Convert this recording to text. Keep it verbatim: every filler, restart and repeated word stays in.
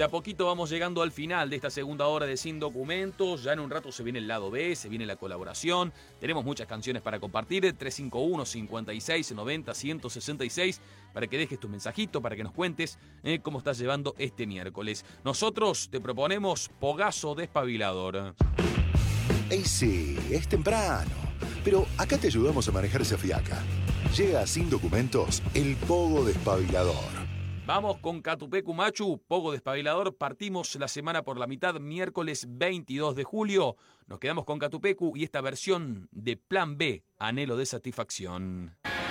De a poquito vamos llegando al final de esta segunda hora de Sin Documentos. Ya en un rato se viene el lado B, se viene la colaboración. Tenemos muchas canciones para compartir. tres cinco uno, cincuenta y seis, noventa, ciento sesenta y seis para que dejes tu mensajito, para que nos cuentes eh, cómo estás llevando este miércoles. Nosotros te proponemos Pogazo Despabilador. Ey, sí, es temprano, pero acá te ayudamos a manejar esa fiaca. Llega Sin Documentos, el Pogo Despabilador. Vamos con Catupecu Machu, Pogo Despabilador. Partimos la semana por la mitad, miércoles veintidós de julio. Nos quedamos con Catupecu y esta versión de Plan B, Anhelo de Satisfacción.